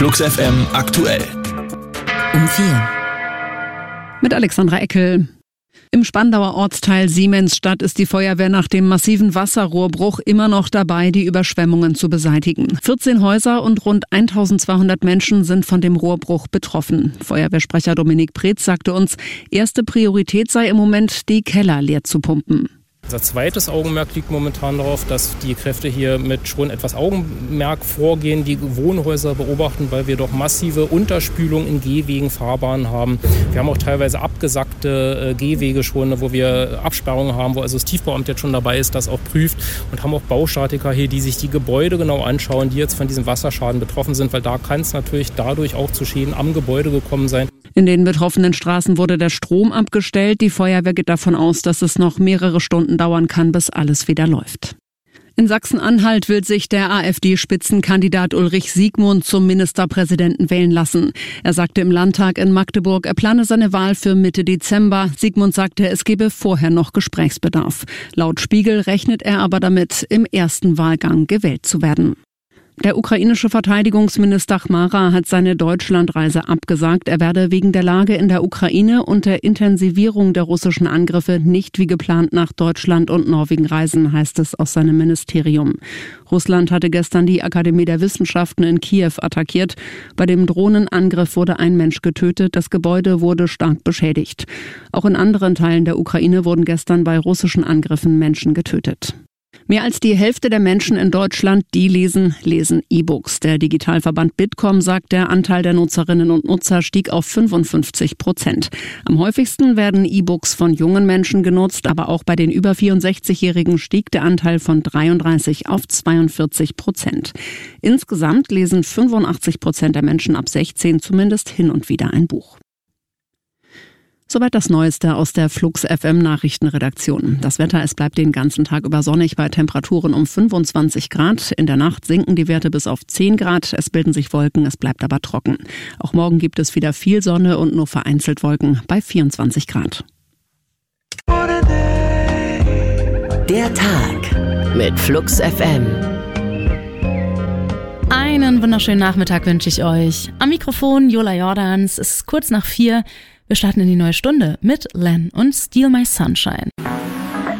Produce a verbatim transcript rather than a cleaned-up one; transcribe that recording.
Flux F M aktuell. Um vier. Mit Alexandra Eckel. Im Spandauer Ortsteil Siemensstadt ist die Feuerwehr nach dem massiven Wasserrohrbruch immer noch dabei, die Überschwemmungen zu beseitigen. vierzehn Häuser und rund eintausendzweihundert Menschen sind von dem Rohrbruch betroffen. Feuerwehrsprecher Dominik Preetz sagte uns, erste Priorität sei im Moment, die Keller leer zu pumpen. Unser zweites Augenmerk liegt momentan darauf, dass die Kräfte hier mit schon etwas Augenmerk vorgehen, die Wohnhäuser beobachten, weil wir doch massive Unterspülung in Gehwegen, Fahrbahnen haben. Wir haben auch teilweise abgesackte äh, Gehwege schon, wo wir Absperrungen haben, wo also das Tiefbauamt jetzt schon dabei ist, das auch prüft, und haben auch Baustatiker hier, die sich die Gebäude genau anschauen, die jetzt von diesem Wasserschaden betroffen sind, weil da kann es natürlich dadurch auch zu Schäden am Gebäude gekommen sein. In den betroffenen Straßen wurde der Strom abgestellt. Die Feuerwehr geht davon aus, dass es noch mehrere Stunden dauern kann, bis alles wieder läuft. In Sachsen-Anhalt will sich der AfD-Spitzenkandidat Ulrich Siegmund zum Ministerpräsidenten wählen lassen. Er sagte im Landtag in Magdeburg, er plane seine Wahl für Mitte Dezember. Siegmund sagte, es gebe vorher noch Gesprächsbedarf. Laut Spiegel rechnet er aber damit, im ersten Wahlgang gewählt zu werden. Der ukrainische Verteidigungsminister Chmara hat seine Deutschlandreise abgesagt. Er werde wegen der Lage in der Ukraine und der Intensivierung der russischen Angriffe nicht wie geplant nach Deutschland und Norwegen reisen, heißt es aus seinem Ministerium. Russland hatte gestern die Akademie der Wissenschaften in Kiew attackiert. Bei dem Drohnenangriff wurde ein Mensch getötet, das Gebäude wurde stark beschädigt. Auch in anderen Teilen der Ukraine wurden gestern bei russischen Angriffen Menschen getötet. Mehr als die Hälfte der Menschen in Deutschland, die lesen, lesen E-Books. Der Digitalverband Bitkom sagt, der Anteil der Nutzerinnen und Nutzer stieg auf fünfundfünfzig Prozent. Am häufigsten werden E-Books von jungen Menschen genutzt, aber auch bei den über vierundsechzigjährigen stieg der Anteil von dreiunddreißig auf zweiundvierzig Prozent. Insgesamt lesen fünfundachtzig Prozent der Menschen ab sechzehn zumindest hin und wieder ein Buch. Soweit das Neueste aus der Flux F M Nachrichtenredaktion. Das Wetter, es bleibt den ganzen Tag über sonnig bei Temperaturen um fünfundzwanzig Grad. In der Nacht sinken die Werte bis auf zehn Grad. Es bilden sich Wolken, es bleibt aber trocken. Auch morgen gibt es wieder viel Sonne und nur vereinzelt Wolken bei vierundzwanzig Grad. Der Tag mit Flux F M. Einen wunderschönen Nachmittag wünsche ich euch. Am Mikrofon Jola Jordans. Es ist kurz nach vier. Wir starten in die neue Stunde mit Len und Steal My Sunshine.